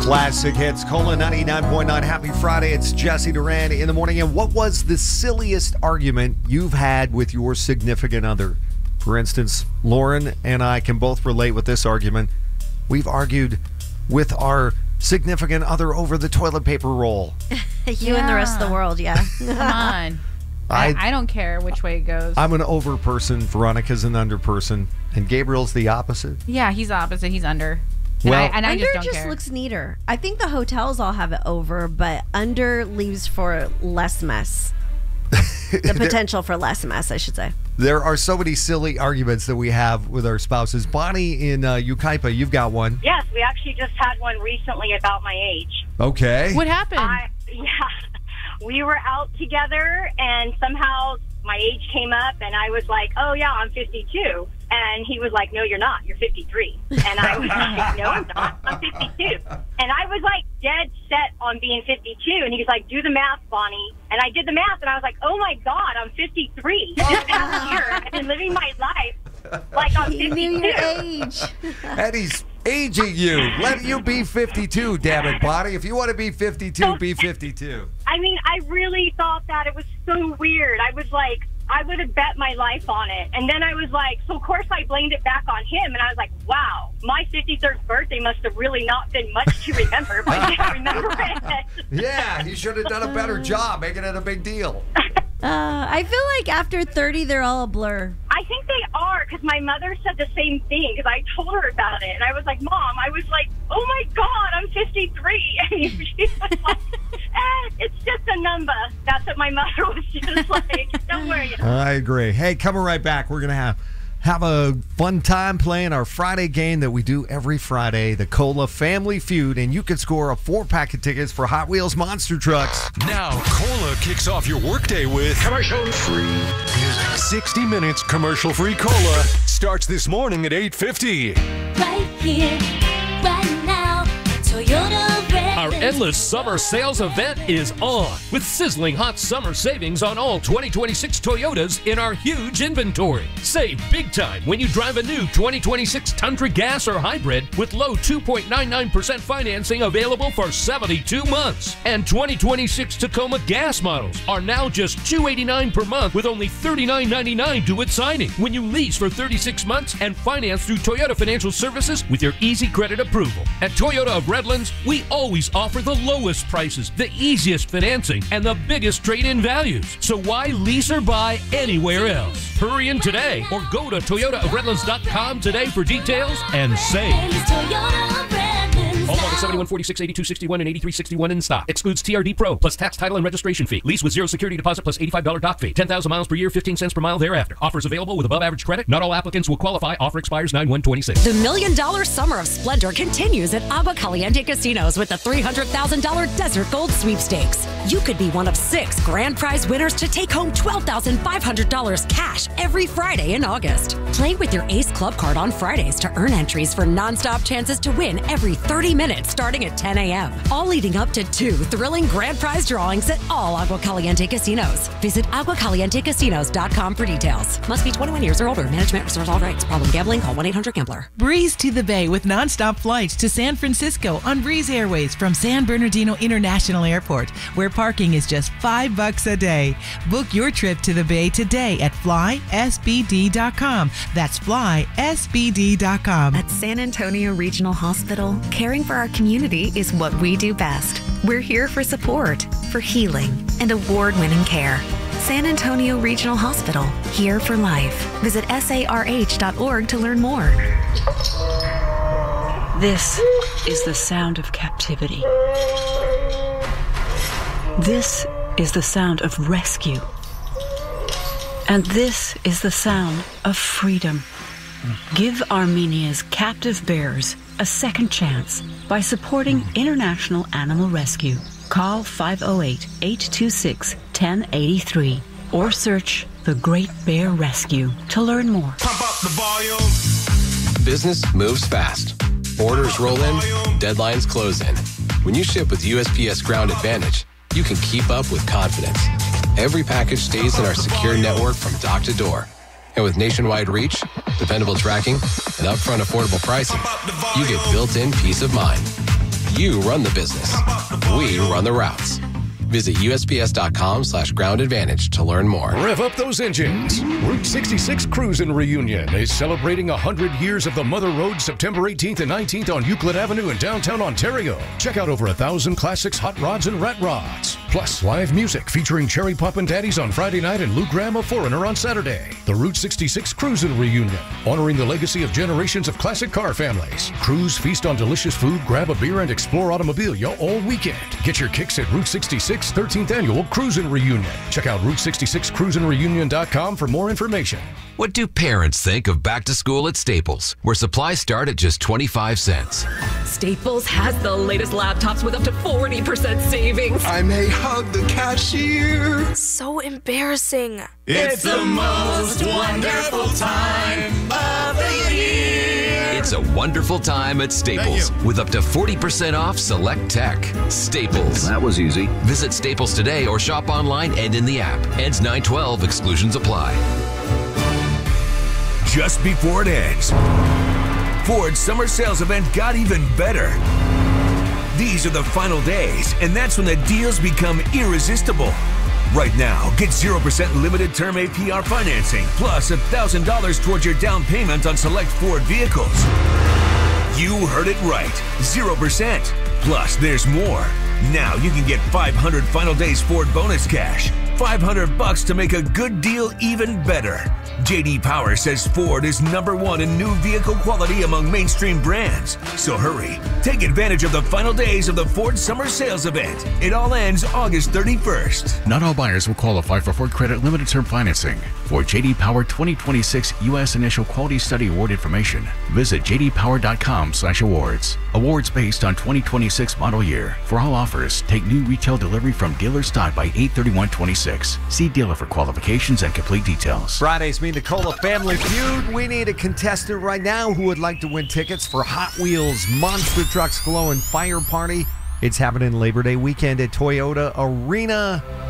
Classic hits, Cola 99.9. Happy Friday. It's Jesse Duran in the morning. And what was the silliest argument you've had with your significant other? For instance, Lauren and I can both relate with this argument. We've argued with our significant other over the toilet paper roll. You and the rest of the world, yeah. Come on. I don't care which way it goes. I'm an over person. Veronica's an under person. And Gabriel's the opposite. Yeah, he's the opposite. He's under. Well, I Under just don't just care. looks neater. I think the hotels all have it over, but under leaves for less mess. The potential for less mess, I should say. There are so many silly arguments that we have with our spouses. Bonnie in Yucaipa, you've got one. Yes, we actually just had one recently about my age. Okay. What happened? We were out together, and somehow my age came up, and I was like, oh, yeah, I'm 52. And he was like, no, you're not. You're 53. And I was like, no, I'm not. I'm 52. And I was like dead set on being 52. And he was like, do the math, Bonnie. And I did the math, and I was like, oh, my God, I'm 53. This past year, I've been living my life like I'm 52. You knew your age. And he's aging you. Let you be 52, damn it, Bonnie. If you want to be 52, be 52. I mean, I really thought that it was so weird. I was like, I would have bet my life on it. And then I was like, so of course I blamed it back on him. And I was like, wow, my 53rd birthday must have really not been much to remember, but I can't remember it. Yeah, he should have done a better job making it a big deal. I feel like after 30, they're all a blur. I think they are, because my mother said the same thing, because I told her about it. And I was like, Mom, I was like, oh my God, I'm 53. And she was like, it's just a number. That's what my mother was just like. Don't worry. I agree. Hey, coming right back, we're going to have a fun time playing our Friday game that we do every Friday, the Cola Family Feud, and you can score a 4-pack of tickets for Hot Wheels Monster Trucks. Now, Cola kicks off your workday with commercial-free music. 60 minutes commercial-free Cola starts this morning at 8:50. Right here, right now, Toyota Our endless summer sales event is on with sizzling hot summer savings on all 2026 Toyotas in our huge inventory. Save big time when you drive a new 2026 Tundra Gas or Hybrid with low 2.99% financing available for 72 months. And 2026 Tacoma Gas models are now just $289 per month with only $39.99 due at signing when you lease for 36 months and finance through Toyota Financial Services with your easy credit approval. At Toyota of Redlands, we always offer the lowest prices, the easiest financing, and the biggest trade-in values. So why lease or buy anywhere else? Hurry in today or go to toyotaofredlands.com today for details and save. All models 71, 46, 82, 61, and 83, 61 in stock. Excludes TRD Pro plus tax, title, and registration fee. Lease with zero security deposit plus $85 doc fee. 10,000 miles per year, 15 cents per mile thereafter. Offers available with above average credit. Not all applicants will qualify. Offer expires 9/1/26. The $1 million Summer of Splendor continues at Agua Caliente Casinos with the $300,000 Desert Gold Sweepstakes. You could be one of 6 grand prize winners to take home $12,500 cash every Friday in August. Play with your Ace Club card on Fridays to earn entries for nonstop chances to win every 30 minutes starting at 10 a.m. All leading up to 2 thrilling grand prize drawings at all Agua Caliente Casinos. Visit aguacalientecasinos.com for details. Must be 21 years or older. Management reserves all rights. Problem gambling? Call 1-800-GAMBLER. Breeze to the Bay with nonstop flights to San Francisco on Breeze Airways from San Bernardino International Airport, where parking is just $5 a day. Book your trip to the Bay today at flysbd.com. That's flysbd.com. At San Antonio Regional Hospital, caring for our community is what we do best. We're here for support, for healing, and award-winning care. San Antonio Regional Hospital, here for life. Visit sarh.org to learn more. This is the sound of captivity. This is the sound of rescue. And this is the sound of freedom. Give Armenia's captive bears a second chance by supporting International Animal Rescue. Call 508-826-1083 or search The Great Bear Rescue to learn more. Pump up the volume. Business moves fast. Orders roll in, deadlines close in. When you ship with USPS Ground Advantage, you can keep up with confidence. Every package stays in our secure network from dock to door. And with nationwide reach, dependable tracking, and upfront affordable pricing, you get built-in peace of mind. You run the business. We run the routes. Visit USPS.com/Ground Advantage to learn more. Rev up those engines. Route 66 Cruisin' Reunion is celebrating 100 years of the Mother Road September 18th and 19th on Euclid Avenue in downtown Ontario. Check out over 1,000 classics, hot rods, and rat rods. Plus, live music featuring Cherry Poppin' Daddies on Friday night and Lou Graham of Foreigner on Saturday. The Route 66 Cruisin' Reunion, honoring the legacy of generations of classic car families. Cruise, feast on delicious food, grab a beer, and explore automobilia all weekend. Get your kicks at Route 66 13th Annual Cruisin' Reunion. Check out Route66CruisinReunion.com for more information. What do parents think of back to school at Staples, where supplies start at just 25 cents? Staples has the latest laptops with up to 40% savings. I may hug the cashier. So embarrassing. It's the most wonderful time of the year. It's a wonderful time at Staples with up to 40% off select tech. Staples. That was easy. Visit Staples today or shop online and in the app. Ends 9/12. Exclusions apply. Just before it ends, Ford's summer sales event got even better. These are the final days, and that's when the deals become irresistible. Right now, get 0% limited term APR financing, plus $1,000 towards your down payment on select Ford vehicles. You heard it right, 0%. Plus, there's more. Now you can get 500 final days Ford bonus cash, $500 to make a good deal even better. J.D. Power says Ford is #1 in new vehicle quality among mainstream brands. So hurry, take advantage of the final days of the Ford Summer Sales Event. It all ends August 31st. Not all buyers will qualify for Ford Credit Limited Term Financing. For J.D. Power 2026 U.S. Initial Quality Study Award information, visit jdpower.com/awards. Awards based on 2026 model year. For all offers, take new retail delivery from dealer stock by 8/31/26. See dealer for qualifications and complete details. Fridays mean Nicola Family Feud. We need a contestant right now who would like to win tickets for Hot Wheels Monster Trucks Glow and Fire Party. It's happening Labor Day weekend at Toyota Arena.